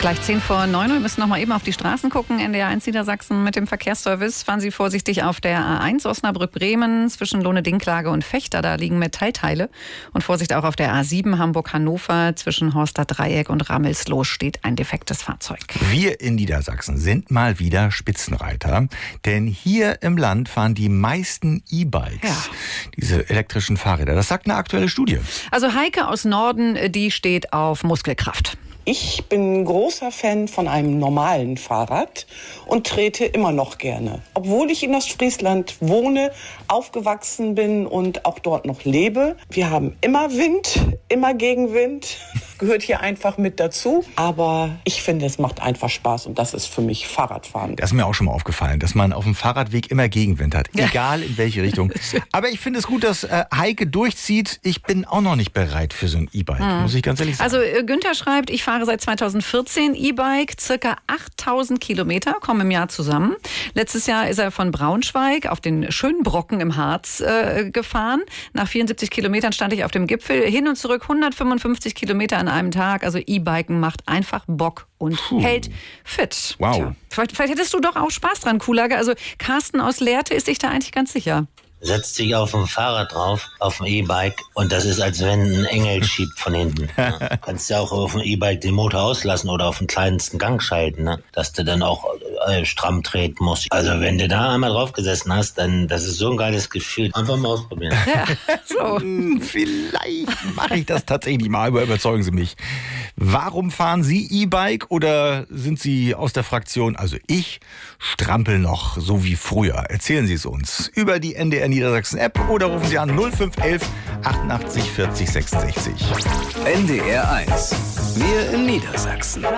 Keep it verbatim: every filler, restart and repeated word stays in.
Gleich zehn vor neun Uhr. Wir müssen noch mal eben auf die Straßen gucken. N D R eins Niedersachsen mit dem Verkehrsservice. Fahren Sie vorsichtig auf der A eins Osnabrück-Bremen zwischen Lohne-Dinklage und Vechta. Da liegen Metallteile. Und Vorsicht auch auf der A sieben Hamburg-Hannover zwischen Horster Dreieck und Rammelsloh steht ein defektes Fahrzeug. Wir in Niedersachsen sind mal wieder Spitzenreiter. Denn hier im Land fahren die meisten E-Bikes. Ja. Diese elektrischen Fahrräder. Das sagt eine aktuelle Studie. Also Heike aus Norden, die steht auf Muskelkraft. Ich bin großer Fan von einem normalen Fahrrad und trete immer noch gerne. Obwohl ich in Ostfriesland wohne, aufgewachsen bin und auch dort noch lebe. Wir haben immer Wind, immer Gegenwind. Gehört hier einfach mit dazu. Aber ich finde, es macht einfach Spaß und das ist für mich Fahrradfahren. Das ist mir auch schon mal aufgefallen, dass man auf dem Fahrradweg immer Gegenwind hat. Ja. Egal in welche Richtung. Aber ich finde es gut, dass äh, Heike durchzieht. Ich bin auch noch nicht bereit für so ein E-Bike, hm. muss ich ganz ehrlich sagen. Also äh, Günther schreibt, ich fahre seit zweitausendvierzehn E-Bike, circa achttausend Kilometer kommen im Jahr zusammen. Letztes Jahr ist er von Braunschweig auf den schönen Brocken im Harz äh, gefahren. Nach vierundsiebzig Kilometern stand ich auf dem Gipfel. Hin und zurück hundertfünfundfünfzig Kilometer an einem Tag. Also E-Biken macht einfach Bock und Puh. hält fit. Wow. Tja, vielleicht, vielleicht hättest du doch auch Spaß dran, Kuhlage. Also Carsten aus Lehrte ist sich da eigentlich ganz sicher. Setzt sich auf dem Fahrrad drauf, auf dem E-Bike und das ist, als wenn ein Engel schiebt von hinten. Ne? Du kannst ja auch auf dem E-Bike den Motor auslassen oder auf den kleinsten Gang schalten, ne? Dass du dann auch äh, stramm treten musst. Also wenn du da einmal drauf gesessen hast, dann das ist so ein geiles Gefühl. Einfach mal ausprobieren. Ja, so. Vielleicht mache ich das tatsächlich mal, aber überzeugen Sie mich. Warum fahren Sie E-Bike oder sind Sie aus der Fraktion, also ich strampel noch, so wie früher? Erzählen Sie es uns über die N D R Niedersachsen App oder rufen Sie an null fünf eins eins achtundachtzig vierzig sechsundsechzig. N D R eins. Wir in Niedersachsen.